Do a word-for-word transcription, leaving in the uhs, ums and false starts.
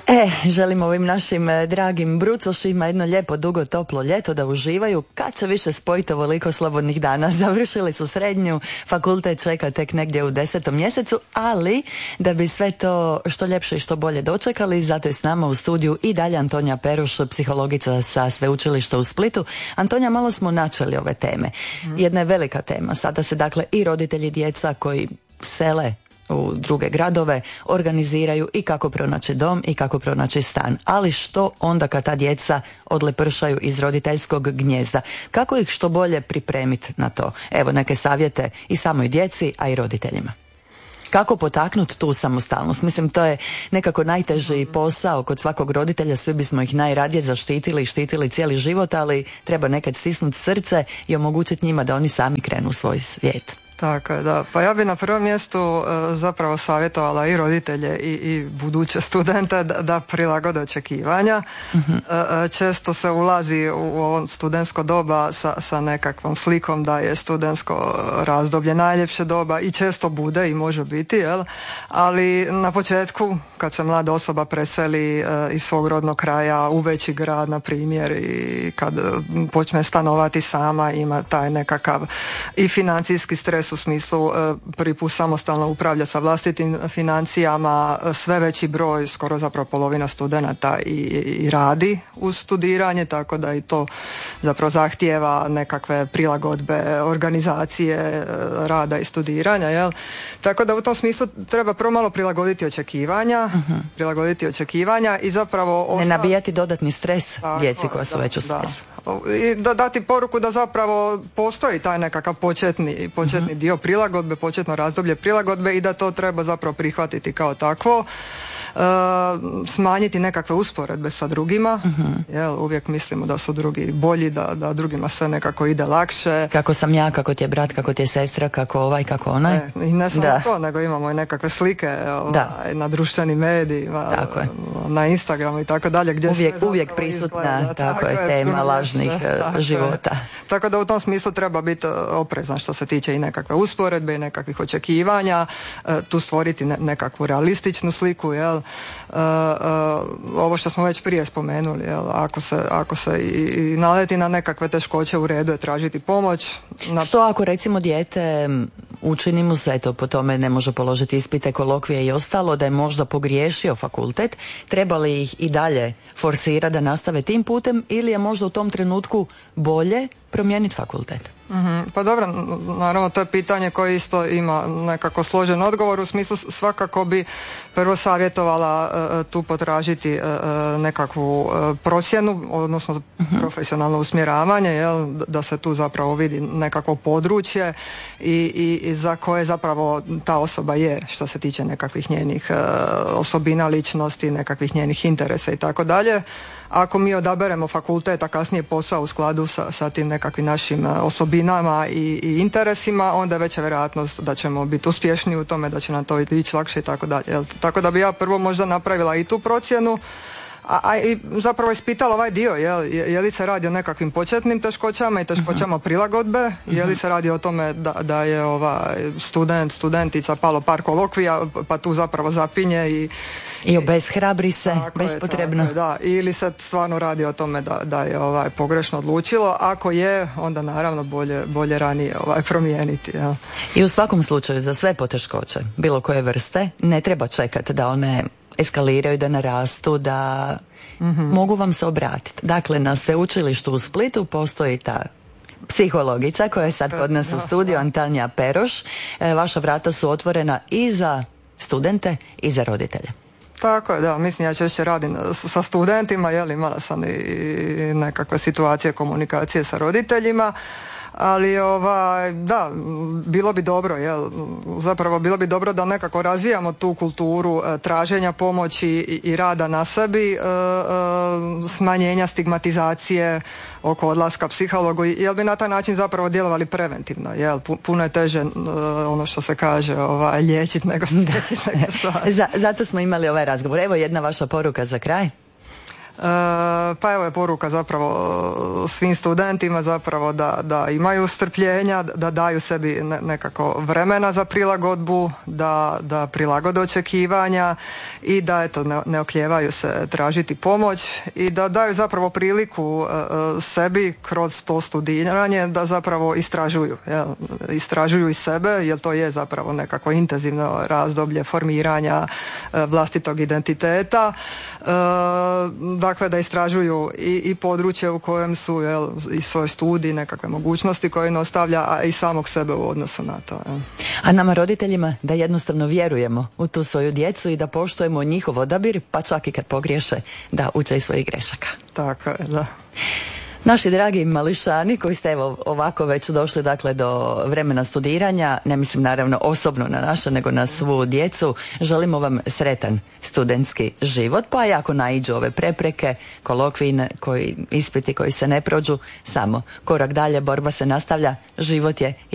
E, želim ovim našim dragim brucošima jedno lijepo, dugo, toplo ljeto da uživaju. Kad će više spojiti ovoliko slobodnih dana? Završili su srednju, fakultet čeka tek negdje u desetom mjesecu, ali da bi sve to što ljepše i što bolje dočekali, zato je s nama u studiju i dalje Antonija Peruš, psihologica sa Sveučilišta u Splitu. Antonija, malo smo načeli ove teme. Jedna je velika tema. Sada se dakle i roditelji, djeca koji sele u druge gradove organiziraju i kako pronaći dom i kako pronaći stan. Ali što onda kad ta djeca odlepršaju iz roditeljskog gnijezda? Kako ih što bolje pripremiti na to? Evo neke savjete i samoj djeci, a i roditeljima. Kako potaknuti tu samostalnost? Mislim, to je nekako najteži posao kod svakog roditelja. Svi bismo ih najradije zaštitili i štitili cijeli život, ali treba nekad stisnuti srce i omogućiti njima da oni sami krenu u svoj svijet. Tako je, da. Pa ja bi na prvom mjestu e, zapravo savjetovala i roditelje i, i buduće studente da, da prilagode očekivanja. Mm-hmm. E, često se ulazi u ovo studentsko doba sa, sa nekakvom slikom da je studentsko razdoblje najljepše doba i često bude i može biti, jel? Ali na početku kad se mlada osoba preseli e, iz svog rodnog kraja u veći grad, na primjer, i kad počne stanovati sama, ima taj nekakav i financijski stres u smislu prvi put samostalno upravlja sa vlastitim financijama, sve veći broj, skoro zapravo polovina studenata i, i radi uz studiranje, tako da i to zapravo zahtijeva nekakve prilagodbe, organizacije rada i studiranja, jel? Tako da u tom smislu treba prvo malo prilagoditi očekivanja, uh-huh. prilagoditi očekivanja i zapravo osta... ne nabijati dodatni stres tako, djeci koja su da, već u stresu. I da dati poruku da zapravo postoji taj nekakav početni, početni uh-huh. dio prilagodbe, početno razdoblje prilagodbe i da to treba zapravo prihvatiti kao takvo. Uh, smanjiti nekakve usporedbe sa drugima, uh-huh. jel, uvijek mislimo da su drugi bolji, da, da drugima sve nekako ide lakše. Kako sam ja, kako ti je brat, kako ti je sestra, kako ovaj, kako onaj. E, I ne samo da. to, nego imamo i nekakve slike ovaj, na društvenim medijima, na Instagramu i tako dalje. Gdje uvijek, uvijek prisutna, izgleda, tako, tako je, tema lažnih tako života. Je. Tako da u tom smislu treba biti oprezan što se tiče i nekakve usporedbe i nekakvih očekivanja, tu stvoriti ne, nekakvu realističnu sliku, jel? Uh, uh, ovo što smo već prije spomenuli, jel? Ako se, ako se i, i naleti na nekakve teškoće, u redu je tražiti pomoć. Na... Što ako recimo dijete učini mu se, eto, po tome ne može položiti ispite, kolokvije i ostalo, da je možda pogriješio fakultet, treba li ih i dalje forsirati da nastave tim putem ili je možda u tom trenutku bolje promijeniti fakultet? Mm-hmm. Pa dobro, naravno to je pitanje koje isto ima nekako složen odgovor, u smislu svakako bi prvo savjetovala uh, tu potražiti uh, nekakvu uh, procjenu, odnosno mm-hmm. profesionalno usmjeravanje, jel, da se tu zapravo vidi nekakvo područje i, i, i za koje zapravo ta osoba je, što se tiče nekakvih njenih uh, osobina ličnosti, nekakvih njenih interesa i tako dalje. Ako mi odaberemo fakultet, a kasnije posao u skladu sa, sa tim nekakvim našim osobinama i, i interesima, onda je veća vjerojatnost da ćemo biti uspješni u tome, da će nam to ići lakše i tako dalje. Tako da bi ja prvo možda napravila i tu procjenu, a, a i zapravo ispitala ovaj dio, je, je li se radi o nekakvim početnim teškoćama i teškoćama prilagodbe, je li se radi o tome da, da je ovaj student, studentica palo par kolokvija, pa tu zapravo zapinje i I obeshrabri se tako bespotrebno. Je, da. Ili se stvarno radi o tome da, da je ovaj pogrešno odlučilo. Ako je, onda naravno bolje, bolje ranije ovaj promijeniti. Ja. I u svakom slučaju za sve poteškoće, bilo koje vrste, ne treba čekati da one eskaliraju, da narastu, da mm-hmm. mogu vam se obratiti. Dakle, na Sveučilištu u Splitu postoji ta psihologica koja je sad kod nas u studiju, Antonija Peruš. E, vaša vrata su otvorena i za studente i za roditelje. Tako je, da, mislim ja češće radim sa studentima, jel, imala sam i nekakve situacije komunikacije sa roditeljima, ali ovaj, da, bilo bi dobro, jel, zapravo bilo bi dobro da nekako razvijamo tu kulturu e, traženja pomoći i, i rada na sebi, e, e, smanjenja stigmatizacije oko odlaska psihologu, jel bi na taj način zapravo djelovali preventivno, jel, puno je teže e, ono što se kaže, ovaj, liječiti nego se liječiti neke stvari. Zato smo imali ovaj razgovor. Evo jedna vaša poruka za kraj. Pa evo je poruka zapravo svim studentima zapravo da, da imaju strpljenja, da daju sebi nekako vremena za prilagodbu, da, da prilagode očekivanja i da eto ne, ne oklijevaju se tražiti pomoć i da daju zapravo priliku sebi kroz to studiranje da zapravo istražuju, jel? Istražuju i sebe, jer to je zapravo nekako intenzivno razdoblje formiranja vlastitog identiteta. Dakle, da istražuju i, i područje u kojem su, jel, i svoj studij, nekakve mogućnosti koje im ostavlja, a i samog sebe u odnosu na to. Jel. A nama roditeljima da jednostavno vjerujemo u tu svoju djecu i da poštujemo njihov odabir, pa čak i kad pogriješe, da uče iz svojih grešaka. Tako je, da. Naši dragi mališani koji ste evo ovako već došli dakle do vremena studiranja, ne mislim naravno osobno na naše nego na svu djecu, želimo vam sretan studentski život, pa i ako naiđu ove prepreke, kolokvijne, koji, ispiti koji se ne prođu, samo korak dalje, borba se nastavlja, život je